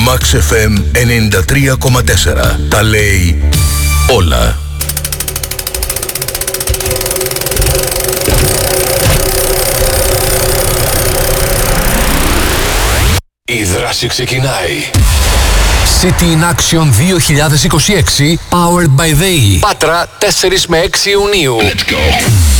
Max FM 93,4. Τα λέει όλα. Η δράση ξεκινάει. City in Action 2026 Powered by They. Πάτρα 4 με 6 Ιουνίου. Let's go.